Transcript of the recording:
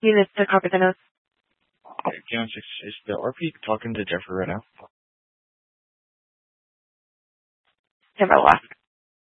You need to copy the notes. Okay, Keon 6, is the RP talking to Jeffrey right now? Never left.